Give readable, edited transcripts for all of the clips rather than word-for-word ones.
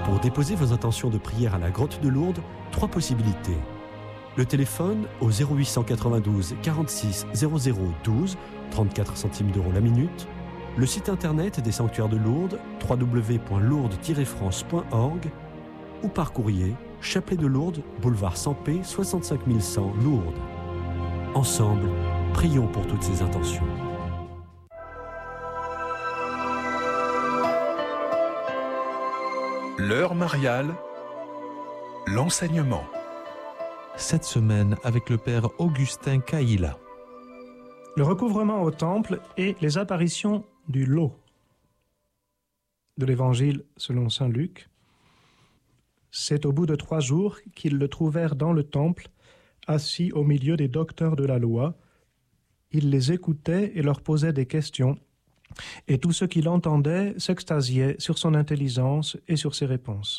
Pour déposer vos intentions de prière à la Grotte de Lourdes, 3 possibilités. Le téléphone au 0892 46 00 12, 34 centimes d'euros la minute. Le site internet des sanctuaires de Lourdes, www.lourdes-france.org, ou par courrier, Chapelet de Lourdes, boulevard Sampé, 65 100 Lourdes. Ensemble, prions pour toutes ces intentions. L'heure mariale, l'enseignement. Cette semaine avec le père Augustin Caïla. Le recouvrement au temple et les apparitions du lot. De l'Évangile selon saint Luc. C'est au bout de 3 jours qu'ils le trouvèrent dans le temple, assis au milieu des docteurs de la loi. Il les écoutait et leur posait des questions, et tous ceux qui l'entendaient s'extasiaient sur son intelligence et sur ses réponses.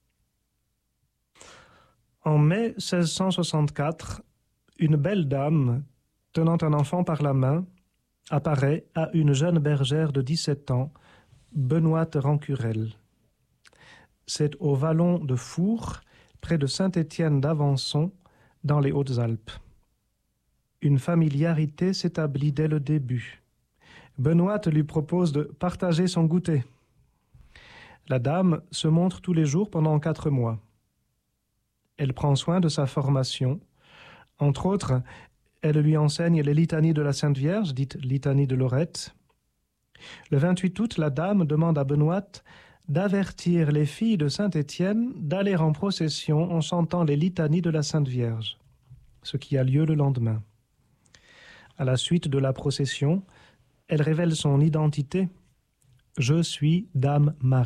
En mai 1664, une belle dame, tenant un enfant par la main, apparaît à une jeune bergère de 17 ans, Benoîte Rancurel. C'est au vallon de Fours, près de Saint-Étienne d'Avençon, dans les Hautes-Alpes. Une familiarité s'établit dès le début. Benoîte lui propose de partager son goûter. La dame se montre tous les jours pendant 4 mois. Elle prend soin de sa formation. Entre autres, elle lui enseigne les litanies de la Sainte Vierge, dites litanie de Lorette. Le 28 août, la dame demande à Benoîte d'avertir les filles de Saint-Étienne d'aller en procession en chantant les litanies de la Sainte Vierge, ce qui a lieu le lendemain. À la suite de la procession, elle révèle son identité. « Je suis Dame Marie ».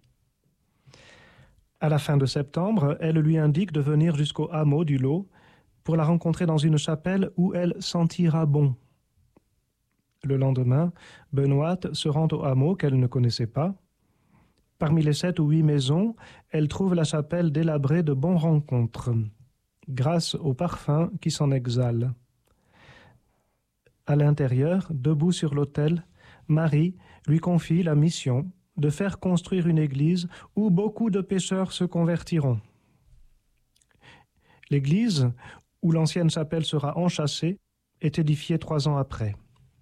À la fin de septembre, elle lui indique de venir jusqu'au hameau du Lot pour la rencontrer dans une chapelle où elle sentira bon. Le lendemain, Benoîte se rend au hameau qu'elle ne connaissait pas. Parmi les 7 ou 8 maisons, elle trouve la chapelle délabrée de bonnes rencontres, grâce au parfum qui s'en exhale. À l'intérieur, debout sur l'autel, Marie lui confie la mission de faire construire une église où beaucoup de pécheurs se convertiront. L'église, où l'ancienne chapelle sera enchâssée, est édifiée 3 ans après.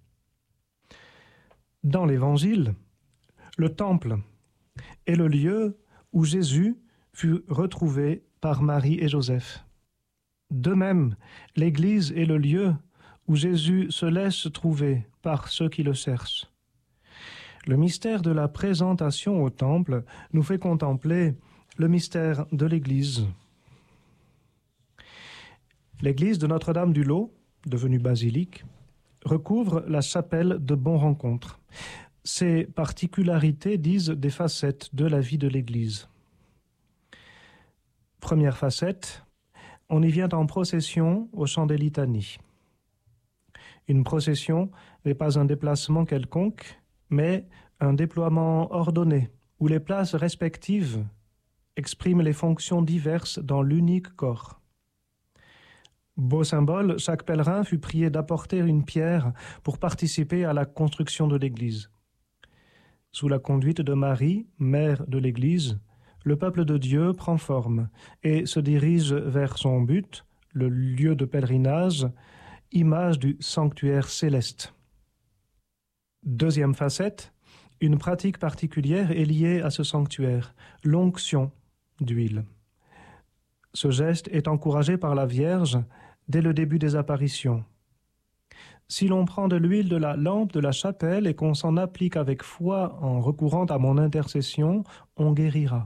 Dans l'Évangile, le temple est le lieu où Jésus fut retrouvé par Marie et Joseph. De même, l'Église est le lieu où Jésus se laisse trouver par ceux qui le cherchent. Le mystère de la présentation au temple nous fait contempler le mystère de l'Église. L'église de Notre-Dame du Lot, devenue basilique, recouvre la chapelle de Bonne Rencontre. Ces particularités disent des facettes de la vie de l'Église. Première facette, on y vient en procession au chant des litanies. Une procession n'est pas un déplacement quelconque, mais un déploiement ordonné, où les places respectives expriment les fonctions diverses dans l'unique corps. Beau symbole, chaque pèlerin fut prié d'apporter une pierre pour participer à la construction de l'Église. Sous la conduite de Marie, mère de l'Église, le peuple de Dieu prend forme et se dirige vers son but, le lieu de pèlerinage, image du sanctuaire céleste. Deuxième facette, une pratique particulière est liée à ce sanctuaire, l'onction d'huile. Ce geste est encouragé par la Vierge dès le début des apparitions. Si l'on prend de l'huile de la lampe de la chapelle et qu'on s'en applique avec foi en recourant à mon intercession, on guérira.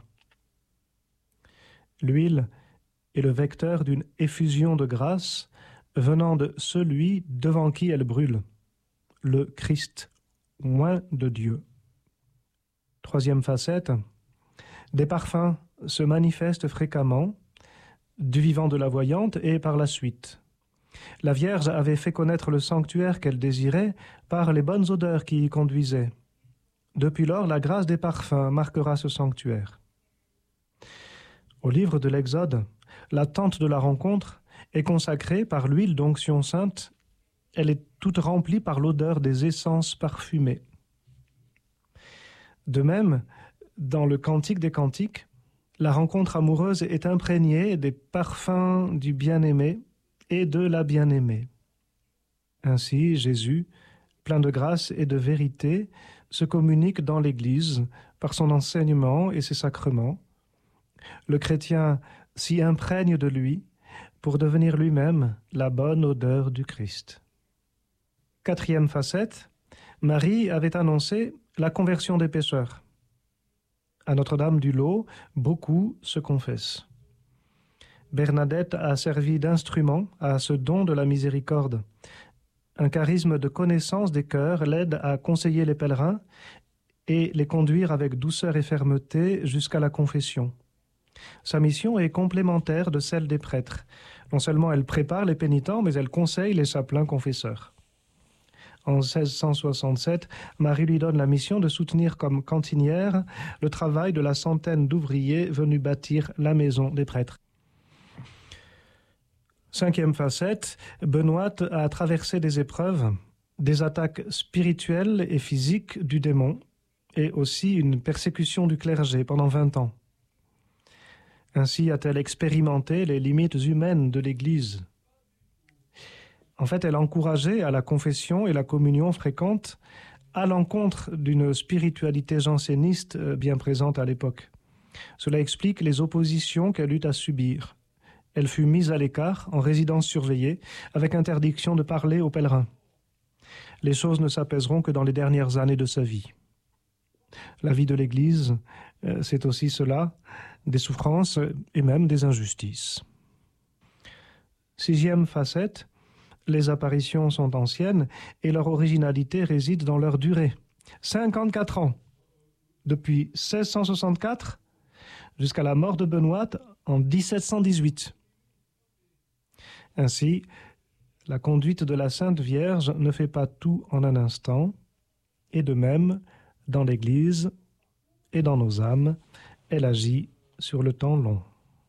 L'huile est le vecteur d'une effusion de grâce venant de celui devant qui elle brûle, le Christ, oint de Dieu. Troisième facette, des parfums se manifestent fréquemment, du vivant de la voyante et par la suite. La Vierge avait fait connaître le sanctuaire qu'elle désirait par les bonnes odeurs qui y conduisaient. Depuis lors, la grâce des parfums marquera ce sanctuaire. Au livre de l'Exode, la tente de la rencontre est consacrée par l'huile d'onction sainte. Elle est toute remplie par l'odeur des essences parfumées. De même, dans le Cantique des Cantiques, La rencontre amoureuse est imprégnée des parfums du bien-aimé et de la bien-aimée. Ainsi, Jésus, plein de grâce et de vérité, se communique dans l'Église par son enseignement et ses sacrements. Le chrétien s'y imprègne de lui pour devenir lui-même la bonne odeur du Christ. Quatrième facette, Marie avait annoncé la conversion des pécheurs. À Notre-Dame du Lot, beaucoup se confessent. Bernadette a servi d'instrument à ce don de la miséricorde. Un charisme de connaissance des cœurs l'aide à conseiller les pèlerins et les conduire avec douceur et fermeté jusqu'à la confession. Sa mission est complémentaire de celle des prêtres. Non seulement elle prépare les pénitents, mais elle conseille les chapelains confesseurs. En 1667, Marie lui donne la mission de soutenir comme cantinière le travail de la centaine d'ouvriers venus bâtir la maison des prêtres. Cinquième facette, Benoît a traversé des épreuves, des attaques spirituelles et physiques du démon et aussi une persécution du clergé pendant 20 ans. Ainsi a-t-elle expérimenté les limites humaines de l'Église. En fait, elle encourageait à la confession et la communion fréquente à l'encontre d'une spiritualité janséniste bien présente à l'époque. Cela explique les oppositions qu'elle eut à subir. Elle fut mise à l'écart, en résidence surveillée, avec interdiction de parler aux pèlerins. Les choses ne s'apaiseront que dans les dernières années de sa vie. La vie de l'Église, c'est aussi cela, des souffrances et même des injustices. Sixième facette, les apparitions sont anciennes et leur originalité réside dans leur durée. 54 ans, depuis 1664 jusqu'à la mort de Benoît en 1718. Ainsi, la conduite de la Sainte Vierge ne fait pas tout en un instant, et de même, dans l'Église et dans nos âmes, elle agit sur le temps long.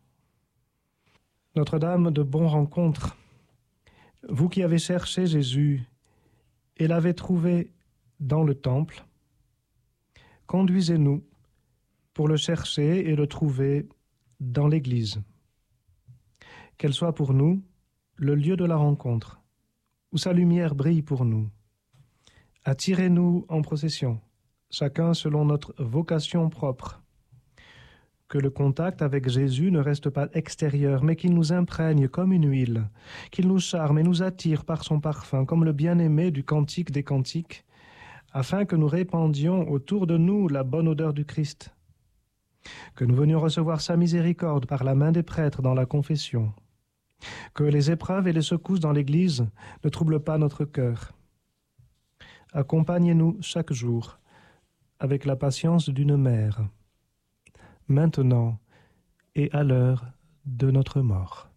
Notre-Dame de Bonne Rencontre, vous qui avez cherché Jésus et l'avez trouvé dans le temple, conduisez-nous pour le chercher et le trouver dans l'Église. Qu'elle soit pour nous le lieu de la rencontre, où sa lumière brille pour nous. Attirez-nous en procession, chacun selon notre vocation propre. Que le contact avec Jésus ne reste pas extérieur, mais qu'il nous imprègne comme une huile, qu'il nous charme et nous attire par son parfum, comme le bien-aimé du Cantique des Cantiques, afin que nous répandions autour de nous la bonne odeur du Christ. Que nous venions recevoir sa miséricorde par la main des prêtres dans la confession. Que les épreuves et les secousses dans l'Église ne troublent pas notre cœur. Accompagnez-nous chaque jour avec la patience d'une mère, maintenant et à l'heure de notre mort.